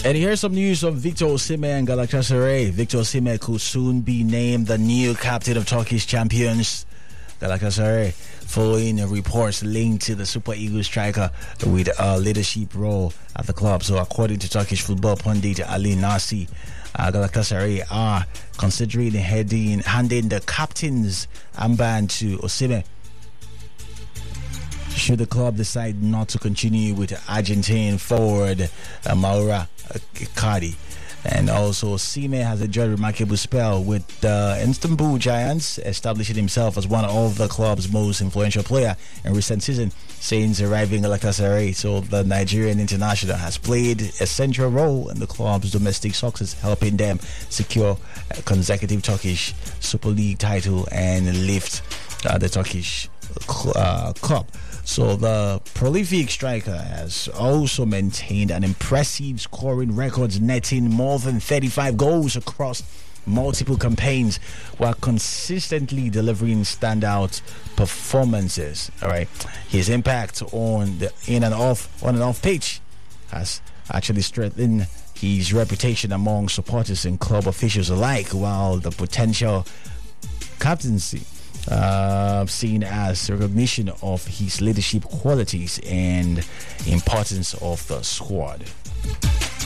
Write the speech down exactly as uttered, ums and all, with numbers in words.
And here's some news from Victor Osimhen and Galatasaray. Victor Osimhen could soon be named the new captain of Turkish champions Galatasaray, following reports linked to the Super Eagles striker with a leadership role at the club. So according to Turkish football pundit Ali Nasi, uh, Galatasaray are considering heading, handing the captain's armband to Osimhen should the club decide not to continue with Argentine forward uh, Maura Icardi. And also, Osimhen has enjoyed a remarkable spell with the Istanbul Giants, establishing himself as one of the club's most influential players in recent season since arriving at Galatasaray. So the Nigerian international has played a central role in the club's domestic success, helping them secure a consecutive Turkish Super League title and lift uh, the Turkish uh, Cup. So the prolific striker has also maintained an impressive scoring record, netting more than thirty-five goals across multiple campaigns while consistently delivering standout performances. All right, his impact on the in and off on and off pitch has actually strengthened his reputation among supporters and club officials alike, while the potential captaincy Uh, seen as recognition of his leadership qualities and importance of the squad.